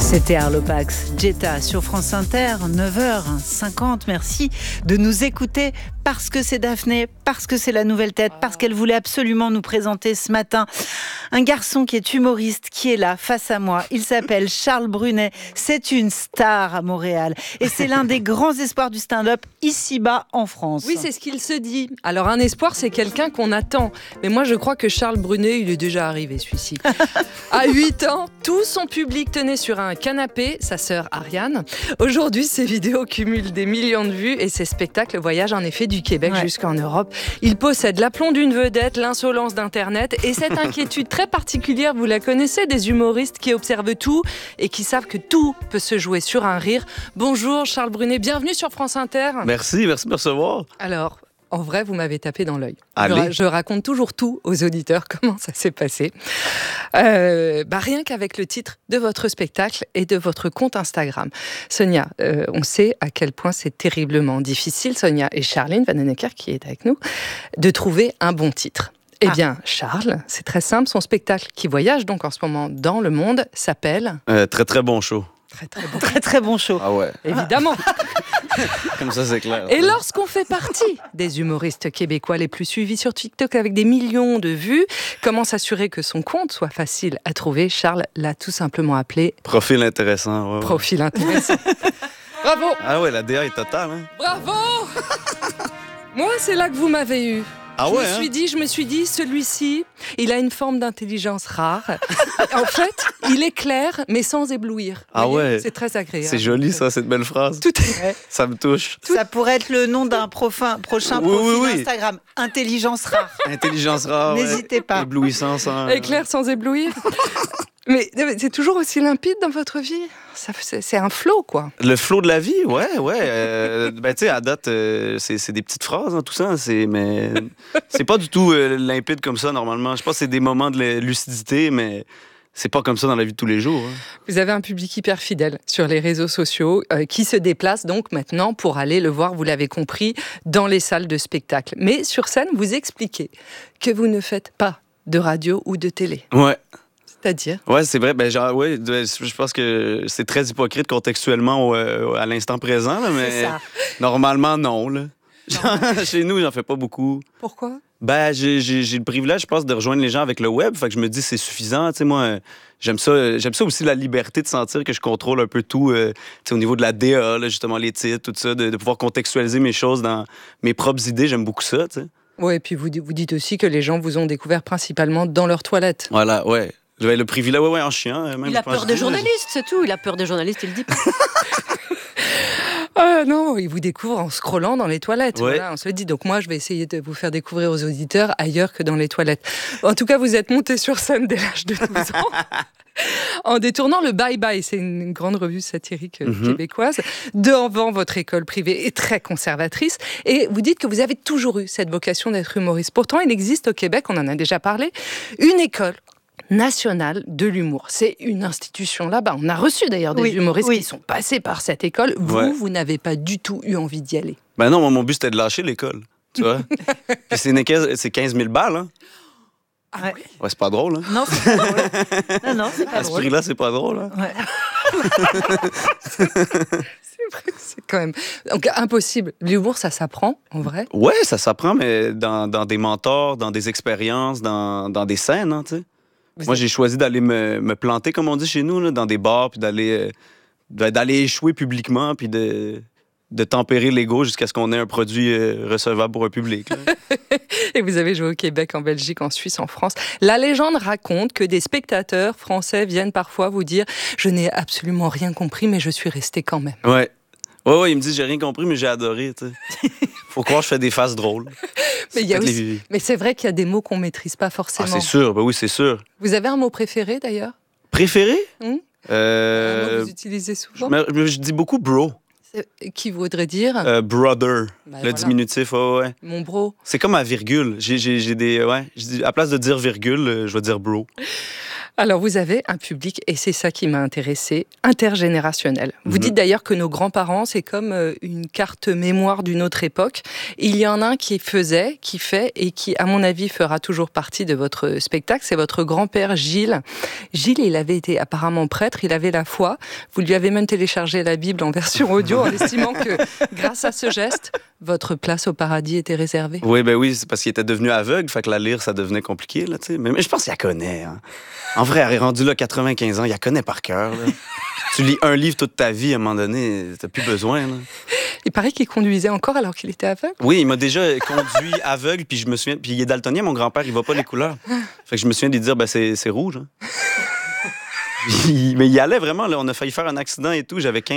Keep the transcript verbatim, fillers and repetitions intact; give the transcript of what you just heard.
C'était Arlo Pax, Jetta sur France Inter, neuf heures cinquante. Merci de nous écouter parce que c'est Daphné, parce que c'est la nouvelle tête, parce qu'elle voulait absolument nous présenter ce matin un garçon qui est humoriste, qui est là face à moi. Il s'appelle Charles Brunet. C'est une star à Montréal et c'est l'un des grands espoirs du stand-up ici-bas en France. Oui, c'est ce qu'il se dit. Alors un espoir, c'est quelqu'un qu'on attend. Mais moi, je crois que Charles Brunet, il est déjà arrivé, celui-ci. À huit ans, tout son public tenait sur un canapé, sa sœur Ariane. Aujourd'hui, ses vidéos cumulent des millions de vues et ses spectacles voyagent en effet du Québec ouais. jusqu'en Europe. Il possède l'aplomb d'une vedette, l'insolence d'Internet et cette inquiétude très particulière, vous la connaissez, des humoristes qui observent tout et qui savent que tout peut se jouer sur un rire. Bonjour Charles Brunet, bienvenue sur France Inter. Merci, merci de me recevoir. Alors, en vrai, vous m'avez tapé dans l'œil. Allez. Je, je raconte toujours tout aux auditeurs, comment ça s'est passé. Euh, bah rien qu'avec le titre de votre spectacle et de votre compte Instagram. Sonia, euh, on sait à quel point c'est terriblement difficile, Sonia et Charline Vanhoenacker, qui est avec nous, de trouver un bon titre. Eh ah. bien, Charles, c'est très simple. Son spectacle, qui voyage donc en ce moment dans le monde, s'appelle... Euh, très, très bon show. Très, très bon. Très, très bon show. Ah ouais. Évidemment. Comme ça, c'est clair. Et lorsqu'on fait partie des humoristes québécois les plus suivis sur TikTok avec des millions de vues, comment s'assurer que son compte soit facile à trouver? Charles l'a tout simplement appelé... Profil intéressant. Ouais, ouais. Profil intéressant. Bravo. Ah ouais, la D A est totale. Hein? Bravo. Moi, c'est là que vous m'avez eu. Ah je ouais, me hein? suis dit, je me suis dit, celui-ci, il a une forme d'intelligence rare. En fait, il est clair, mais sans éblouir. Ah voyez, ouais. c'est très agréable. C'est joli, ça, cette belle phrase. Tout est... Ça me touche. Tout... Ça pourrait être le nom d'un profin, prochain oui, profil oui, oui. Instagram. Intelligence rare. Intelligence rare. N'hésitez ouais. pas. Éblouissant sans... Éclair sans éblouir. Mais c'est toujours aussi limpide dans votre vie? Ça, c'est, c'est un flow, quoi. Le flow de la vie, ouais, ouais. Euh, ben, tu sais, à date, euh, c'est, c'est des petites phrases, hein, tout ça. C'est, mais c'est pas du tout euh, limpide comme ça, normalement. Je pense que c'est des moments de lucidité, mais c'est pas comme ça dans la vie de tous les jours. Hein. Vous avez un public hyper fidèle sur les réseaux sociaux euh, qui se déplace donc maintenant pour aller le voir, vous l'avez compris, dans les salles de spectacle. Mais sur scène, vous expliquez que vous ne faites pas de radio ou de télé. Ouais. C'est-à-dire? Ouais, c'est vrai. Ben, genre, ouais, je pense que c'est très hypocrite contextuellement au, à l'instant présent, là, mais c'est ça. Normalement, non. Là. Non. Chez nous, j'en fais pas beaucoup. Pourquoi? Ben, j'ai, j'ai, j'ai le privilège, je pense, de rejoindre les gens avec le web. Fait que je me dis, c'est suffisant. Tu sais, moi, j'aime ça, j'aime ça aussi, la liberté de sentir que je contrôle un peu tout, euh, tu sais, au niveau de la D A, là, justement, les titres, tout ça, de, de pouvoir contextualiser mes choses dans mes propres idées. J'aime beaucoup ça, tu sais. Oui, et puis vous, vous dites aussi que les gens vous ont découvert principalement dans leurs toilettes. Voilà, ouais. Le, le privilège, ouais, ouais, en chiant. Même, il a peur des journalistes, c'est tout. Il a peur des journalistes, il le dit pas. Ah non, il vous découvre en scrollant dans les toilettes. Ouais. Voilà, on se dit, donc moi, je vais essayer de vous faire découvrir aux auditeurs ailleurs que dans les toilettes. En tout cas, vous êtes monté sur scène dès l'âge de douze ans. En détournant le Bye Bye, c'est une grande revue satirique mm-hmm. québécoise, devant votre école privée et très conservatrice. Et vous dites que vous avez toujours eu cette vocation d'être humoriste. Pourtant, il existe au Québec, on en a déjà parlé, une école nationale de l'humour. C'est une institution là-bas. On a reçu d'ailleurs des oui, humoristes oui. qui sont passés par cette école. Vous, ouais. vous n'avez pas du tout eu envie d'y aller. Ben non, moi, mon but, c'était de lâcher l'école. Tu vois? Puis c'est, c'est quinze mille balles, hein? Ah ouais. oui? Ouais, c'est pas drôle, hein? Non, c'est pas drôle. Non, non, c'est pas à drôle. À ce prix-là, c'est pas drôle, hein? Ouais. C'est vrai, c'est quand même... Donc, impossible. L'humour, ça s'apprend, en vrai? Ouais, ça s'apprend, mais dans, dans des mentors, dans des expériences, dans, dans des scènes, hein, tu sais. Vous Moi, êtes... j'ai choisi d'aller me, me planter, comme on dit chez nous, là, dans des bars, puis d'aller, euh, d'aller échouer publiquement, puis de, de tempérer l'ego jusqu'à ce qu'on ait un produit euh, recevable pour un public. Et vous avez joué au Québec, en Belgique, en Suisse, en France. La légende raconte que des spectateurs français viennent parfois vous dire « Je n'ai absolument rien compris, mais je suis resté quand même. » Ouais. Ouais, ouais, il me dit « J'ai rien compris, mais j'ai adoré. » Faut croire que je fais des faces drôles. Mais, il y a aussi... les... mais c'est vrai qu'il y a des mots qu'on ne maîtrise pas forcément. Ah, c'est sûr, ben oui, c'est sûr. Vous avez un mot préféré, d'ailleurs? Préféré? Hum euh... Un mot que vous utilisez souvent? Je, je dis beaucoup « bro ». Qui voudrait dire euh, brother, bah, le voilà. Diminutif, oh, ouais. Mon bro. C'est comme à virgule. J'ai, j'ai, j'ai des, ouais, j'ai, à place de dire virgule, je vais dire bro. Alors, vous avez un public, et c'est ça qui m'a intéressée, intergénérationnel. Vous Mhm. dites d'ailleurs que nos grands-parents, c'est comme euh, une carte mémoire d'une autre époque. Il y en a un qui faisait, qui fait, et qui, à mon avis, fera toujours partie de votre spectacle. C'est votre grand-père Gilles. Gilles, il avait été apparemment prêtre, il avait la foi. Vous lui avez même téléchargé la Bible en version audio, en estimant que, grâce à ce geste, votre place au paradis était réservée. Oui, ben oui, c'est parce qu'il était devenu aveugle, fait que la lire, ça devenait compliqué, là, tu sais. Mais, mais je pense qu'il la connaît, hein. En vrai, elle est rendue là quatre-vingt-quinze ans, il la connaît par cœur, là. Tu lis un livre toute ta vie, à un moment donné, t'as plus besoin, là. Il paraît qu'il conduisait encore alors qu'il était aveugle. Oui, il m'a déjà conduit aveugle, puis je me souviens... Puis il est daltonien, mon grand-père, il voit pas les couleurs. Fait que je me souviens de lui dire, ben c'est, c'est rouge, hein. Puis, mais il y allait vraiment, là. On a failli faire un accident et tout, j'avais quinze